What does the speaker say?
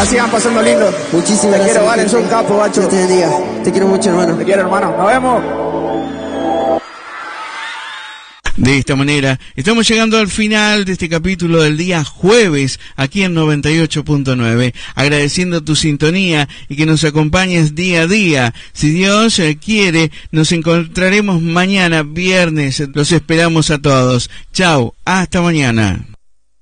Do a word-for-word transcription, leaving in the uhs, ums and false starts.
la sigan pasando lindo. Muchísimas te gracias. Te quiero, Valen, sos un capo, bacho. Dios te bendiga. Te quiero mucho, hermano. Te quiero, hermano. Nos vemos. De esta manera, estamos llegando al final de este capítulo del día jueves, aquí en noventa y ocho punto nueve, agradeciendo tu sintonía y que nos acompañes día a día. Si Dios quiere, nos encontraremos mañana, viernes. Los esperamos a todos. Chau, hasta mañana.